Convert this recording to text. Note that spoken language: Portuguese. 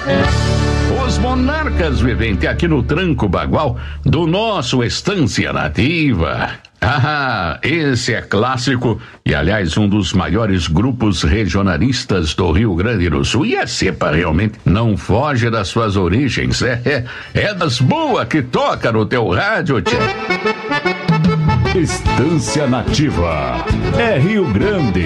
Os Monarcas Vivente aqui no Tranco Bagual do nosso Estância Nativa. Ah, esse é clássico e, aliás, um dos maiores grupos regionalistas do Rio Grande do Sul. E a cepa realmente não foge das suas origens. É das boas que toca no teu rádio, tchê. Estância Nativa é Rio Grande.